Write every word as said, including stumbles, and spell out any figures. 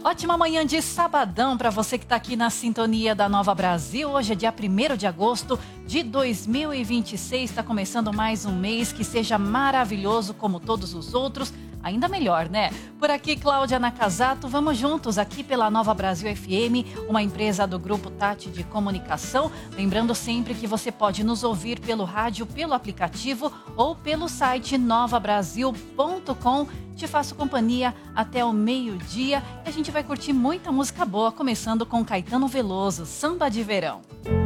Ótima manhã de sabadão para você que está aqui na sintonia da Nova Brasil. Hoje é dia primeiro de agosto de dois mil e vinte e seis. Está começando mais um mês que seja maravilhoso como todos os outros. Ainda melhor, né? Por aqui, Cláudia Nakazato, vamos juntos aqui pela Nova Brasil F M, uma empresa do Grupo Tati de Comunicação. Lembrando sempre que você pode nos ouvir pelo rádio, pelo aplicativo ou pelo site nova brasil ponto com. Te faço companhia até o meio-dia e a gente vai curtir muita música boa, começando com Caetano Veloso, Samba de Verão.